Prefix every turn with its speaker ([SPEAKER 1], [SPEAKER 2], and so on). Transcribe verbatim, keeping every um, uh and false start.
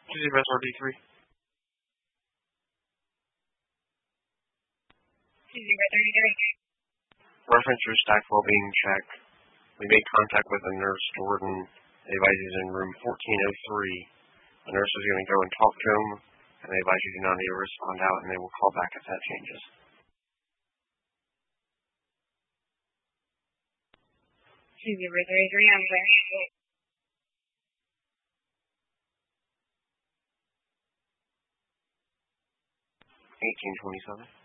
[SPEAKER 1] This is R D three. Reference your staff well-being check. We made contact with a nurse, Jordan. They advise he's in room fourteen oh three. The nurse is going to go and talk to him, and they advise you do not need to respond out, and they will call back if that changes.
[SPEAKER 2] Zero three three, I'm there.
[SPEAKER 1] eighteen twenty-seven.